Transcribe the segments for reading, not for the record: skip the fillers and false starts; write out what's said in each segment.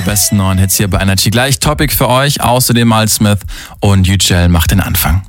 die besten neuen Hits hier bei Energy. Gleich Topic für euch, außerdem Miles Smith und Yücel macht den Anfang.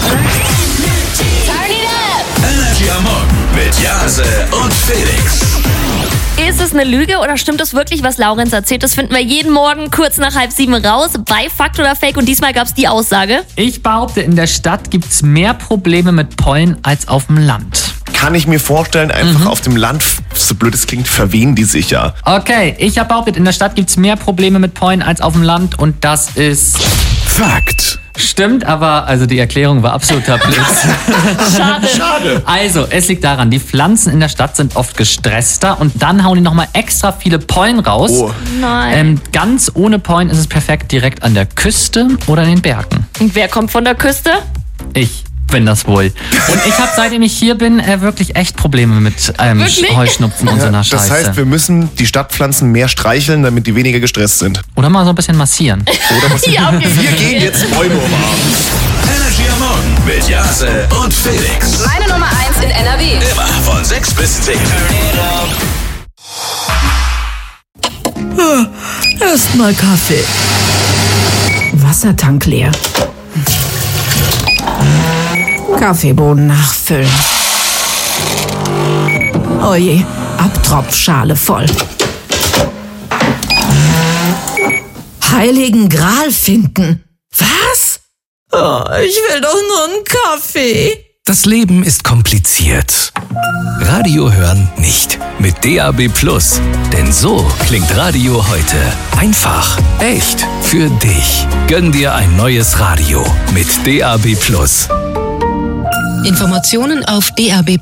Energy am Morgen mit Jase und Felix. Ist es eine Lüge oder stimmt es wirklich, was Laurenz erzählt? Das finden wir jeden Morgen kurz nach 6:30 raus bei Fakt oder Fake. Und diesmal gab es die Aussage. Ich behaupte, in der Stadt gibt es mehr Probleme mit Pollen als auf dem Land. Kann ich mir vorstellen, einfach auf dem Land, so blöd es klingt, verwehen die sich ja. Okay, ich habe behauptet, in der Stadt gibt es mehr Probleme mit Pollen als auf dem Land und das ist... Fakt. Stimmt, aber also die Erklärung war absoluter Blitz. Schade. Also, es liegt daran, die Pflanzen in der Stadt sind oft gestresster und dann hauen die nochmal extra viele Pollen raus. Oh. Nein. Ganz ohne Pollen ist es perfekt direkt an der Küste oder in den Bergen. Und wer kommt von der Küste? Ich bin das wohl. Und ich habe, seitdem ich hier bin, wirklich echt Probleme mit Wirklich? Heuschnupfen und so einer Scheiße. Das heißt, wir müssen die Stadtpflanzen mehr streicheln, damit die weniger gestresst sind. Oder mal so ein bisschen massieren. Ja, okay. Wir gehen jetzt Bäume umarmen. Energy am Morgen mit Jase und Felix. Meine Nummer 1 in NRW. Immer von 6 bis 10. Erstmal Kaffee. Wassertank leer. Kaffeebohnen nachfüllen. Oje, Abtropfschale voll. Heiligen Gral finden. Was? Oh, ich will doch nur einen Kaffee. Das Leben ist kompliziert. Radio hören nicht. Mit DAB+. Denn so klingt Radio heute. Einfach, echt, für dich. Gönn dir ein neues Radio mit DAB+. Informationen auf DAB+